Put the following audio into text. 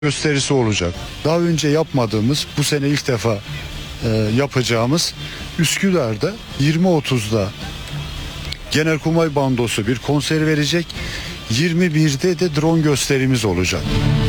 gösterisi olacak. Daha önce yapmadığımız, bu sene ilk defa yapacağımız Üsküdar'da 20.30'da Genelkurmay Bandosu bir konser verecek. 21'de de drone gösterimiz olacak.